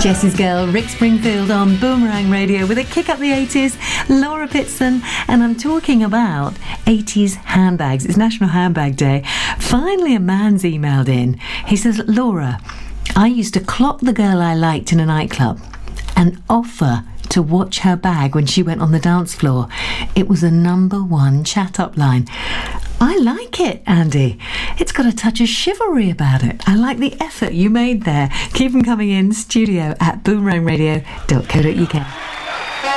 Jessie's Girl, Rick Springfield on Boomerang Radio with a kick up the 80s, Laura Pitson, and I'm talking about 80s handbags. It's National Handbag Day. Finally, a man's emailed in. He says, Laura, I used to clock the girl I liked in a nightclub and offer to watch her bag when she went on the dance floor. It was a #1 chat-up line. I like it, Andy. It's got a touch of chivalry about it. I like the effort you made there. Keep them coming in, studio@boomerangradio.co.uk.